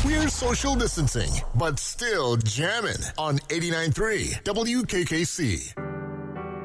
We're social distancing, but still jamming on 89.3 WKKC.